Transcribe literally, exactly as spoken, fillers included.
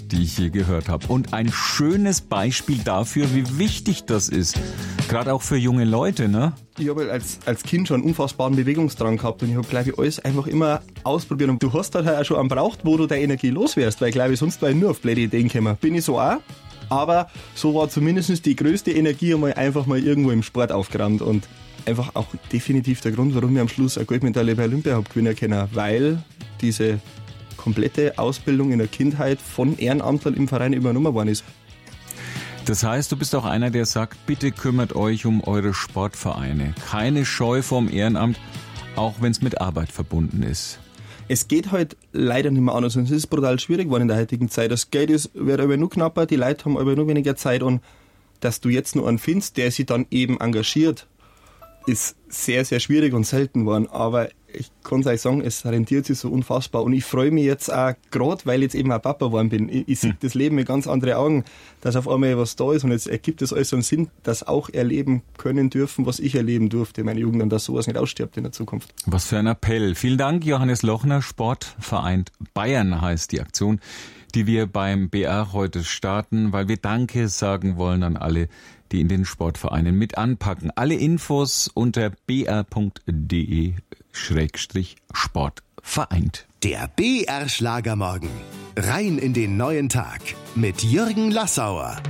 die ich je gehört habe. Und ein schönes Beispiel dafür, wie wichtig das ist. Gerade auch für junge Leute, ne? Ich habe als, als Kind schon einen unfassbaren Bewegungsdrang gehabt und ich habe, glaube ich, alles einfach immer ausprobiert. Und du hast halt auch schon einen braucht, wo du deine Energie loswärst, weil, glaube ich, sonst war ich nur auf blöde Ideen gekommen. Bin ich so auch, aber so war zumindest die größte Energie einmal einfach mal irgendwo im Sport aufgerannt und einfach auch definitiv der Grund, warum ich am Schluss eine Goldmedaille bei Olympia habe gewinnen können, weil diese komplette Ausbildung in der Kindheit von Ehrenamtlern im Verein übernommen worden ist. Das heißt, du bist auch einer, der sagt, bitte kümmert euch um eure Sportvereine. Keine Scheu vorm Ehrenamt, auch wenn es mit Arbeit verbunden ist. Es geht halt leider nicht mehr anders und es ist brutal schwierig geworden in der heutigen Zeit. Das Geld ist, wird aber nur knapper, die Leute haben aber nur weniger Zeit und dass du jetzt nur einen findest, der sich dann eben engagiert, ist sehr, sehr schwierig und selten geworden. Aber ich kann es euch sagen, es rentiert sich so unfassbar. Und ich freue mich jetzt auch, gerade weil ich jetzt eben auch Papa geworden bin, ich, ich sehe hm. das Leben mit ganz anderen Augen, dass auf einmal was da ist und jetzt ergibt es alles so einen Sinn, dass auch erleben können dürfen, was ich erleben durfte in meiner Jugend und dass sowas nicht ausstirbt in der Zukunft. Was für ein Appell. Vielen Dank, Johannes Lochner. Sportverein Bayern heißt die Aktion, die wir beim B R heute starten, weil wir Danke sagen wollen an alle, die in den Sportvereinen mit anpacken. Alle Infos unter b r punkt d e Schrägstrich Sport vereint. Der B R Schlagermorgen. Rein in den neuen Tag mit Jürgen Lassauer.